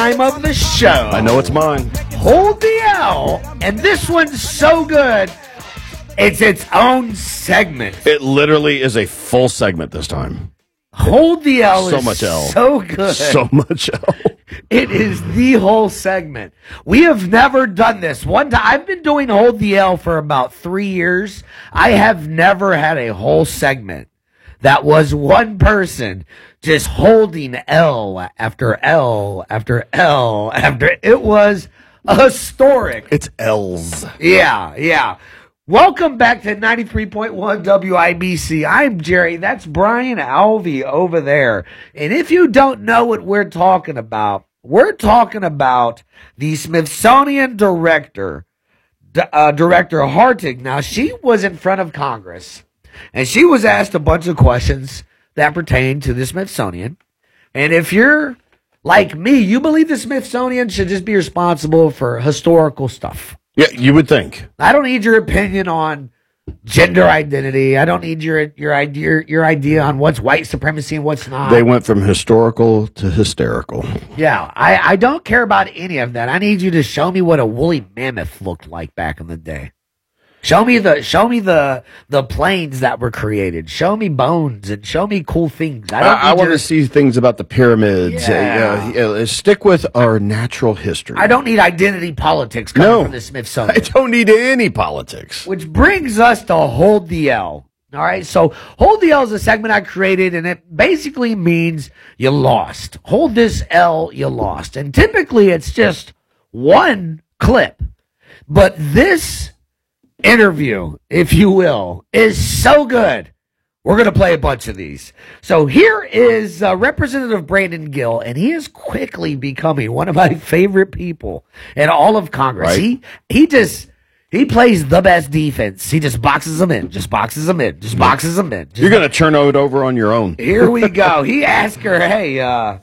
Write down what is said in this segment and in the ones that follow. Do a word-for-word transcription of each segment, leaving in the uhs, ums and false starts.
time of the show. I know it's mine. Hold the L, and this one's so good, it's its own segment. It literally is a full segment this time. Hold the L so is much L. so good. So much L. It is the whole segment. We have never done this. One time, I've been doing Hold the L for about three years. I have never had a whole segment that was one person just holding L after L after L after. It was historic. It's L's. Yeah, yeah. Welcome back to ninety-three point one W I B C. I'm Jerry. That's Brian Alvey over there. And if you don't know what we're talking about, we're talking about the Smithsonian director, uh, Director Hartig. Now, she was in front of Congress, and she was asked a bunch of questions that pertain to the Smithsonian. And if you're like me, you believe the Smithsonian should just be responsible for historical stuff. Yeah, you would think. I don't need your opinion on gender identity. I don't need your your idea your idea on what's white supremacy and what's not. They went from historical to hysterical. Yeah, I, I don't care about any of that. I need you to show me what a woolly mammoth looked like back in the day. Show me the show me the the planes that were created. Show me bones and show me cool things. I, don't I, I want your, to see things about the pyramids. Yeah. Uh, uh, stick with our natural history. I don't need identity politics coming no, from the Smithsonian. I don't need any politics. Which brings us to Hold the L. All right, so Hold the L is a segment I created, and it basically means you lost. Hold this L, you lost. And typically it's just one clip. But this interview, if you will, is so good. We're going to play a bunch of these. So here is uh, Representative Brandon Gill, and he is quickly becoming one of my favorite people in all of Congress. Right. He he just he plays the best defense. He just boxes them in, just boxes them in, just boxes them in. Just You're going to turn it over on your own. Here we go. He asked her, "Hey, uh,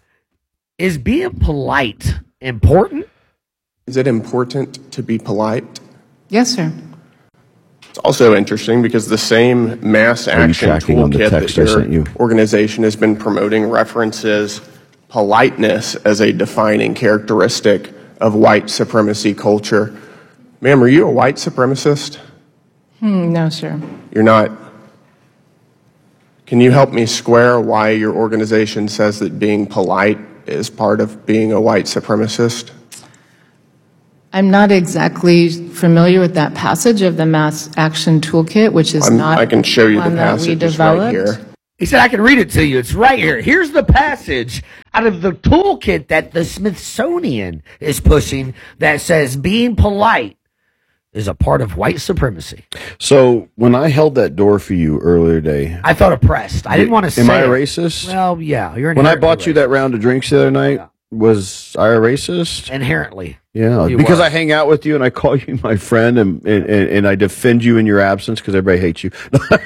is being polite important?" Is it important to be polite? Yes, sir. It's also interesting because the same mass action toolkit that your you? organization has been promoting references politeness as a defining characteristic of white supremacy culture. Ma'am, are you a white supremacist? Hmm, no, sir. You're not. Can you help me square why your organization says that being polite is part of being a white supremacist? I'm not exactly familiar with that passage of the Mass Action Toolkit, which is I'm, not I can show you the one that we passage. It's developed. right here. He said, I can read it to you. It's right here. Here's the passage out of the toolkit that the Smithsonian is pushing that says being polite is a part of white supremacy. So when I held that door for you earlier today, I felt oppressed. I didn't want to say am I a it. racist? Well, yeah. You're when I inherently bought you racist. that round of drinks the other night, Yeah. was I a racist? Inherently. Yeah, You because were. I hang out with you and I call you my friend and and, and I defend you in your absence because everybody hates you.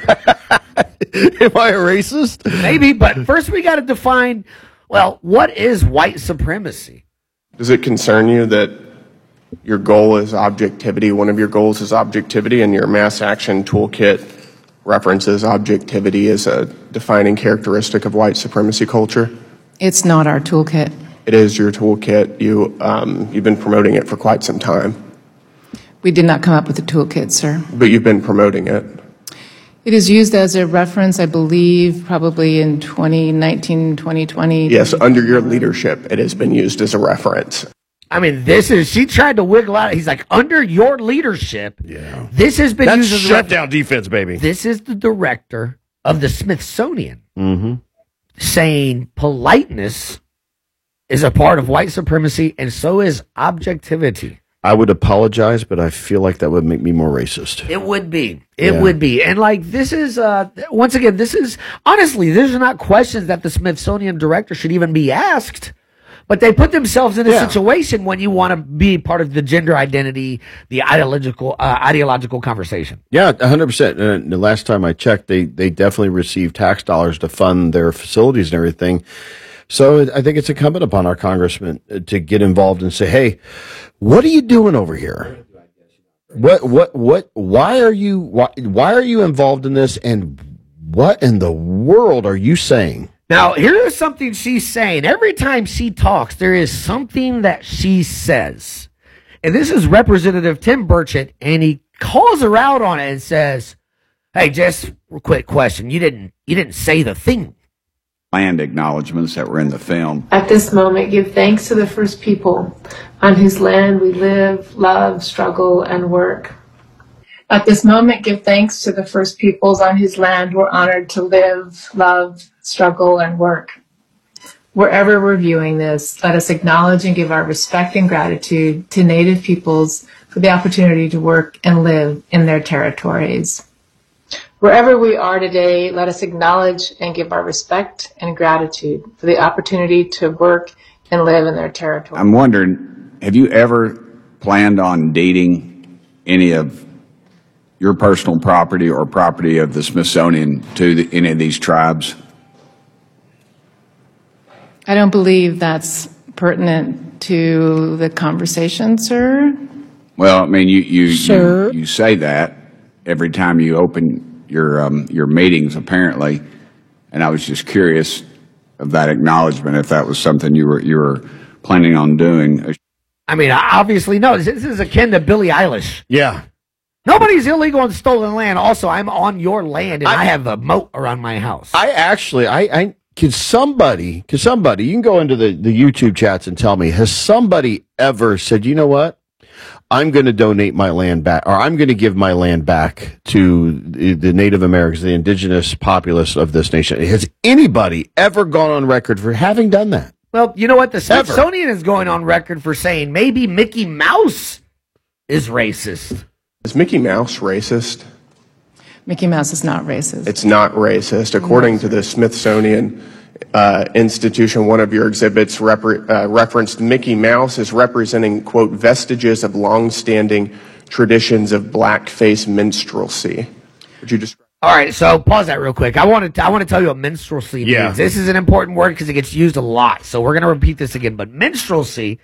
Am I a racist? Maybe, but first we got to define, well, what is white supremacy? Does it concern you that your goal is objectivity? One of your goals is objectivity, and your mass action toolkit references objectivity as a defining characteristic of white supremacy culture? It's not our toolkit. It is your toolkit. You, um, you've been promoting it for quite some time, We did not come up with a toolkit, sir. but you've been promoting it. It is used as a reference, I believe, probably in twenty nineteen, twenty twenty. Yes, under your leadership, it has been used as a reference. I mean, this is, she tried to wiggle out. He's like, under your leadership, Yeah. this has been That's used as a reference. shutdown defense, baby. This is the director of the Smithsonian Mm-hmm. saying politeness is a part of white supremacy, and so is objectivity. I would apologize, but I feel like that would make me more racist. It would be. It Yeah. would be. And like, this is, uh, once again, this is, honestly, these are not questions that the Smithsonian director should even be asked. But they put themselves in a Yeah. situation when you want to be part of the gender identity, the ideological, uh, ideological conversation. Yeah, one hundred percent. And the last time I checked, they, they definitely receive tax dollars to fund their facilities and everything. So I think it's incumbent upon our congressman to get involved and say, hey, what are you doing over here? What, what, what, why are you, why, why are you involved in this? And what in the world are you saying? Now, here's something she's saying. Every time she talks, there is something that she says. And this is Representative Tim Burchett, and he calls her out on it and says, hey, just a quick question. You didn't you didn't say the thing. Land acknowledgments that were in the film. At this moment, give thanks to the first people on whose land we live, love, struggle, and work. At this moment, give thanks to the first peoples on whose land we're honored to live, love, struggle, and work. Wherever we're viewing this, let us acknowledge and give our respect and gratitude to Native peoples for the opportunity to work and live in their territories. Wherever we are today, let us acknowledge and give our respect and gratitude for the opportunity to work and live in their territory. I'm wondering, have you ever planned on deeding any of your personal property or property of the Smithsonian to the, any of these tribes? I don't believe that's pertinent to the conversation, sir. Well, I mean, you you, Sure. you, you say that every time you open your um, your meetings, apparently, and I was just curious of that acknowledgement, if that was something you were you were planning on doing. I mean, obviously, no. This this is akin to Billie Eilish. Yeah. Nobody's illegal on stolen land. Also, I'm on your land, and I, I- have a moat around my house. I actually, I, I could somebody, could somebody, you can go into the, the YouTube chats and tell me, has somebody ever said, you know what? I'm going to donate my land back, or I'm going to give my land back to the, the Native Americans, the indigenous populace of this nation. Has anybody ever gone on record for having done that? Well, you know what? The Ever. Smithsonian is going on record for saying maybe Mickey Mouse is racist. Is Mickey Mouse racist? Mickey Mouse is not racist. It's not racist. According to the Smithsonian uh, Institution, one of your exhibits repre- uh, referenced Mickey Mouse as representing, quote, vestiges of long-standing traditions of blackface minstrelsy. Would you describe? All right, so pause that real quick. I want to I want to tell you what minstrelsy Yeah. means. This is an important word because it gets used a lot. So we're going to repeat this again. But minstrelsy,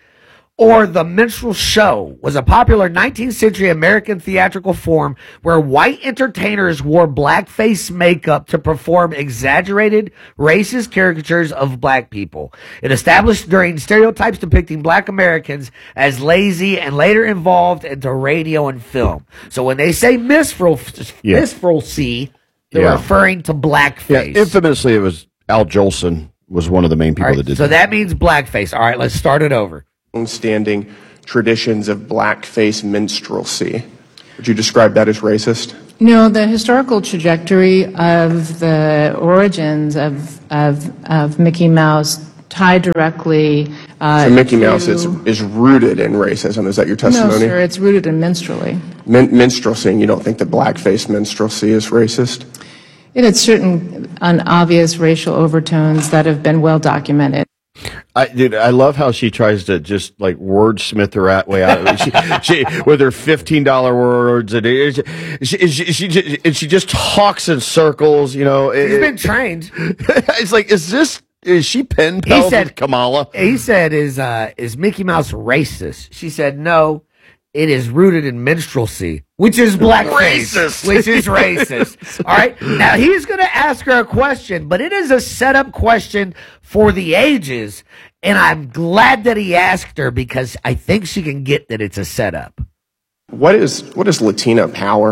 or the minstrel show, was a popular nineteenth century American theatrical form where white entertainers wore blackface makeup to perform exaggerated racist caricatures of black people. It established during stereotypes depicting black Americans as lazy and later evolved into radio and film. So when they say minstrel, Yeah. minstrelsy, they're Yeah. referring to Yeah, blackface. infamously, it was Al Jolson was one of the main people All right, that did so that. that means blackface. All right, let's start it over. Long-standing traditions of blackface minstrelsy. Would you describe that as racist? No, the historical trajectory of the origins of of, of Mickey Mouse tie directly. Uh, So Mickey Mouse to- is, is rooted in racism. Is that your No, testimony? sir, it's rooted in minstrelsy. Min- minstrelsy, and you don't think that blackface minstrelsy is racist? It had certain unobvious racial overtones that have been well documented. I, dude, I love how she tries to just like wordsmith her at way out of it. She, she, with her fifteen dollar words, and it, she, she, she, she, and she just talks in circles. You know, He's It- been trained. it's like, is this? Is she pen pals He said- with Kamala? He said, "Is uh, is Mickey Mouse racist?" She said, "No, it is rooted in minstrelsy, which is blackface, Racist. which is racist." All right. Now he's going to ask her a question, but it is a setup question for the ages, and I'm glad that he asked her because I think she can get that it's a setup. What is what is Latina power?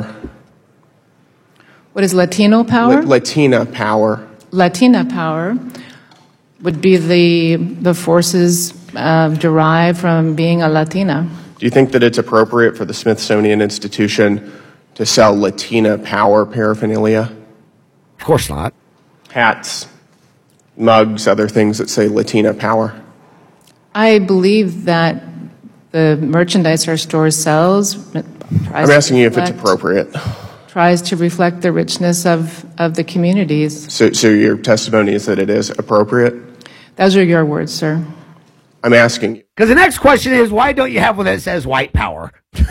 What is Latino power? La- Latina power. Latina power would be the the forces uh, derived from being a Latina. Do you think that it's appropriate for the Smithsonian Institution to sell Latina power paraphernalia? Of course not. Hats, mugs, other things that say Latina power? I believe that the merchandise our store sells tries I'm to asking you if it's reflect- appropriate. tries to reflect the richness of, of the communities. So, so your testimony is that it is appropriate? Those are your words, sir. I'm asking you. Because the next question is, why don't you have one that says white power?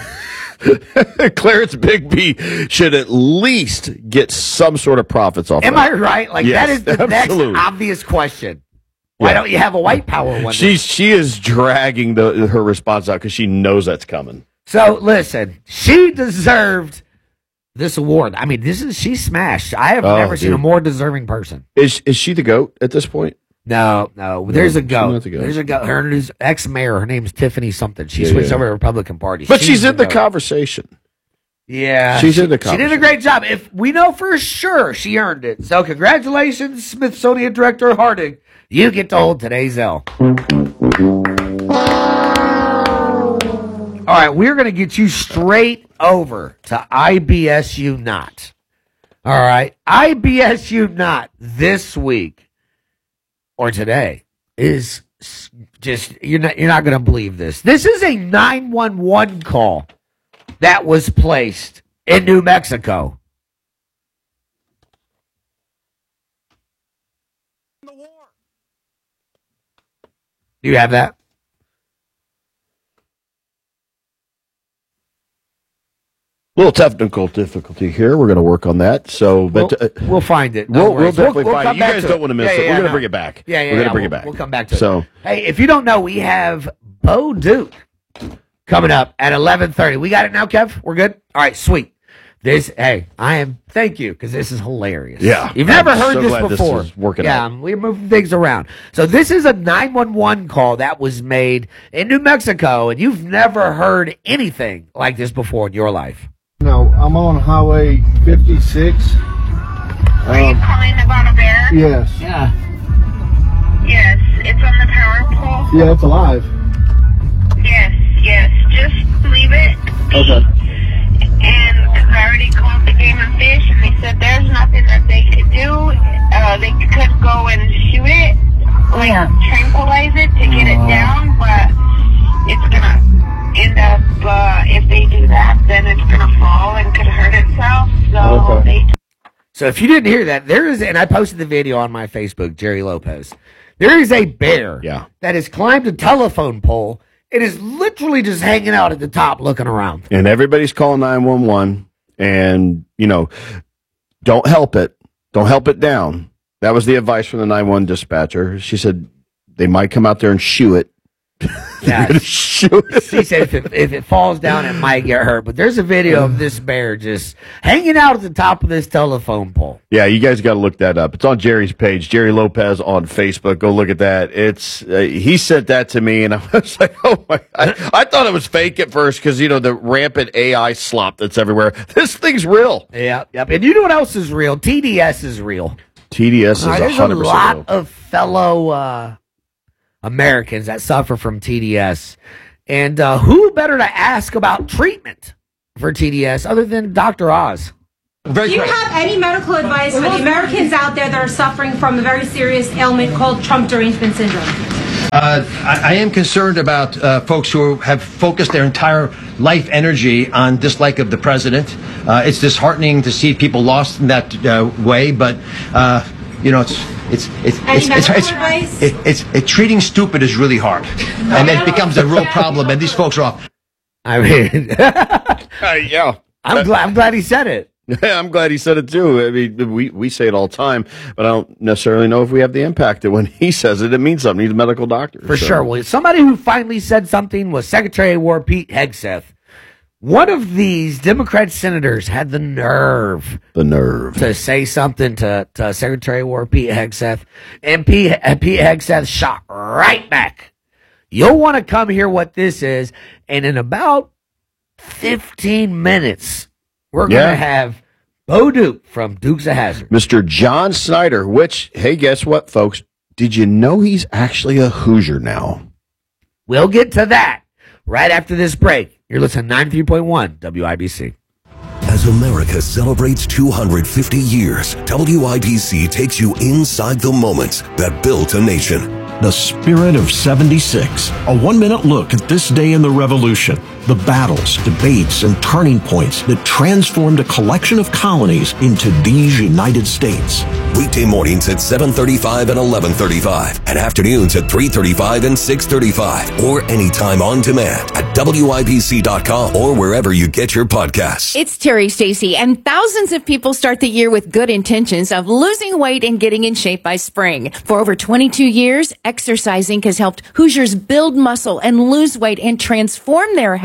Clarence Bigby should at least get some sort of profits off. Am that. I right? Like Yes, that is the absolutely. next obvious question. Why Yeah. don't you have a white power one? She's she is dragging the her response out because she knows that's coming. So listen, she deserved this award. I mean, this is she smashed. I have Oh, never seen a dude. more deserving person. Is is she the GOAT at this point? No, no. There's a she's goat. not the goat. There's a goat. Her is ex-mayor. Her name's Tiffany something. She Yeah, switched yeah. over to the Republican Party. But she's, in the goat. conversation. Yeah, She's she, in the She did a conversation. great job. If we know for sure she earned it. So congratulations, Smithsonian Director Harding. You get to hold today's L. All right, we're going to get you straight over to I B S U Not. All right, I B S U Not this week or today is s- just you're not you're not going to believe this. This is a nine one one call that was placed in New Mexico. Do you have that? Little technical difficulty here. We're going to work on that. So, but we'll, uh, we'll find it. No we'll, we'll worries. definitely we'll find come it. You back guys to don't it. want to miss Yeah, it. yeah, We're going to no. bring it back. Yeah, yeah, We're going to yeah, bring we'll, it back. We'll come back to so, it. Hey, if you don't know, we have Bo Duke coming up at eleven thirty. We got it now, Kev? We're good? All right, sweet. This, hey, I am, thank you, because this is hilarious. Yeah. You've never I'm heard so this glad this before. is working yeah, out. we're moving things around. So this is a nine one one call that was made in New Mexico, and you've never heard anything like this before in your life. No, I'm on Highway fifty-six. Are you Um, calling about a bear? yes. Yeah. Yes, it's on the power pole. Yeah, it's alive. Yes, yes, just leave it be. Okay. And I already called the Game and Fish, and they said there's nothing that they could do. Uh, they could go and shoot it, like tranquilize it to get it down, but it's gonna end up, uh, if they do that, then it's gonna fall and could hurt itself. So Okay. they So if you didn't hear that, there is, and I posted the video on my Facebook, Jerry Lopez. There is a bear Yeah. that has climbed a telephone pole. It is literally just hanging out at the top looking around. and everybody's calling nine one one, and, you know, don't help it. Don't help it down. That was the advice from the nine one one dispatcher. She said they might come out there and shoot it. Yeah. Shoot it. She said if it, if it falls down, it might get hurt. But there's a video of this bear just hanging out at the top of this telephone pole. Yeah, you guys got to look that up. It's on Jerry's page, Jerry Lopez on Facebook. Go look at that. It's uh, he sent that to me, and I was like, oh my! I, I thought it was fake at first because you know the rampant A I slop that's everywhere. This thing's real. Yeah, yep. And you know what else is real? T D S is real. T D S is All right, a there's a hundred lot percent real. of fellow uh, Americans that suffer from T D S. And uh, who better to ask about treatment for T D S other than Doctor Oz? Do you have any medical advice for the Americans out there that are suffering from a very serious ailment called Trump derangement syndrome? Uh, I, I am concerned about uh, folks who have focused their entire life energy on dislike of the president. Uh, it's disheartening to see people lost in that uh, way, but uh, you know, it's it's it's Any it's it's, medical it's, advice? it, it's it, treating stupid is really hard, and it becomes a real problem. And these folks are off. I mean, Uh, yeah. I'm glad. I'm glad he said it. I'm glad he said it too. I mean, we, we say it all the time, but I don't necessarily know if we have the impact that when he says it, it means something. He's a medical doctor. For so. sure. Well, somebody who finally said something was Secretary of War Pete Hegseth. One of these Democrat senators had the nerve The nerve. to say something to, to Secretary of War Pete Hegseth, and Pete, uh, Pete Hegseth shot right back. You'll want to come hear what this is, and in about fifteen minutes, we're going Yeah. to have Bo Duke from Dukes of Hazzard. Mister John Snyder, which, hey, guess what, folks? Did you know he's actually a Hoosier now? We'll get to that right after this break. You're listening to ninety-three point one W I B C. As America celebrates two hundred fifty years, W I B C takes you inside the moments that built a nation. The Spirit of seventy-six. A one-minute look at this day in the Revolution. The battles, debates, and turning points that transformed a collection of colonies into these United States. Weekday mornings at seven thirty-five and eleven thirty-five, and afternoons at three thirty-five and six thirty-five, or anytime on demand at W I B C dot com or wherever you get your podcasts. It's Terry Stacy, and thousands of people start the year with good intentions of losing weight and getting in shape by spring. For over twenty-two years, exercising has helped Hoosiers build muscle and lose weight and transform their health.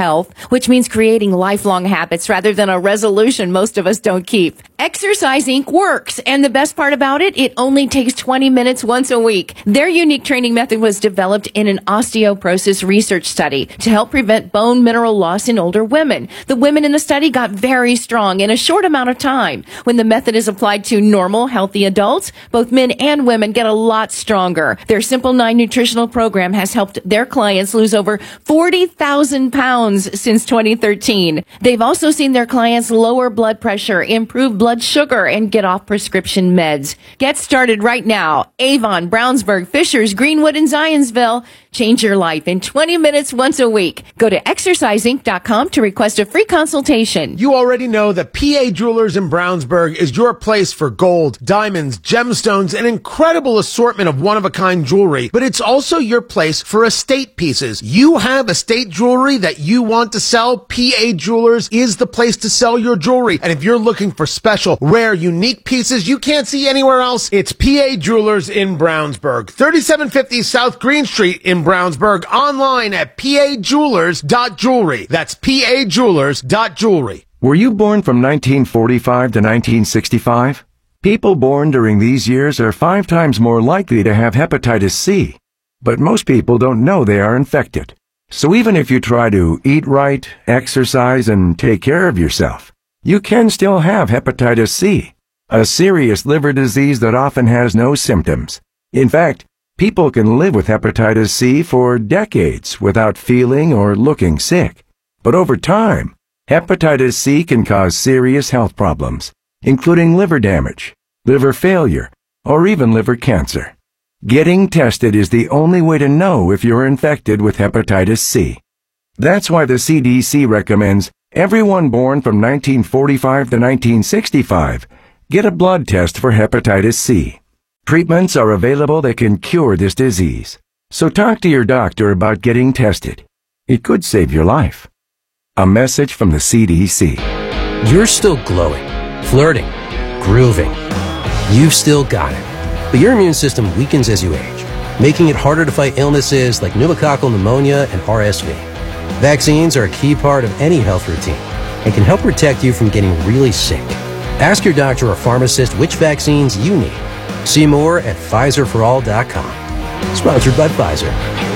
health, which means creating lifelong habits rather than a resolution most of us don't keep. Exercise Incorporated works, and the best part about it, it only takes twenty minutes once a week. Their unique training method was developed in an osteoporosis research study to help prevent bone mineral loss in older women. The women in the study got very strong in a short amount of time. When the method is applied to normal, healthy adults, both men and women get a lot stronger. Their Simple nine nutritional program has helped their clients lose over forty thousand pounds since twenty thirteen. They've also seen their clients lower blood pressure, improve blood sugar, and get off prescription meds. Get started right now. Avon, Brownsburg, Fishers, Greenwood, and Zionsville. Change your life in twenty minutes once a week. Go to exercise inc dot com to request a free consultation. You already know that P A Jewelers in Brownsburg is your place for gold, diamonds, gemstones, an incredible assortment of one-of-a-kind jewelry, but it's also your place for estate pieces. You have estate jewelry that you want to sell, P A Jewelers is the place to sell your jewelry. And if you're looking for special, rare, unique pieces you can't see anywhere else, it's P A Jewelers in Brownsburg. thirty-seven fifty South Green Street in Brownsburg, online at p a jewelers dot jewelry. That's p a jewelers dot jewelry. Were you born from nineteen forty-five to nineteen sixty-five? People born during these years are five times more likely to have hepatitis C. But most people don't know they are infected. So even if you try to eat right, exercise, and take care of yourself, you can still have hepatitis C, a serious liver disease that often has no symptoms. In fact, people can live with hepatitis C for decades without feeling or looking sick. But over time, hepatitis C can cause serious health problems, including liver damage, liver failure, or even liver cancer. Getting tested is the only way to know if you're infected with hepatitis C. That's why the C D C recommends everyone born from nineteen forty-five to nineteen sixty-five get a blood test for hepatitis C. Treatments are available that can cure this disease. So talk to your doctor about getting tested. It could save your life. A message from the C D C. You're still glowing, flirting, grooving. You've still got it. But your immune system weakens as you age, making it harder to fight illnesses like pneumococcal pneumonia and R S V. Vaccines are a key part of any health routine and can help protect you from getting really sick. Ask your doctor or pharmacist which vaccines you need. See more at Pfizer for all dot com. Sponsored by Pfizer.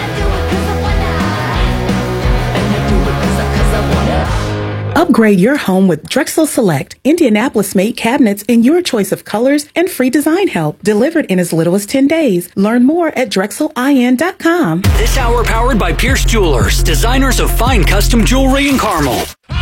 Upgrade your home with Drexel Select, Indianapolis-made cabinets in your choice of colors and free design help, delivered in as little as ten days. Learn more at drexel I N dot com. This hour powered by Pierce Jewelers, designers of fine custom jewelry in Carmel.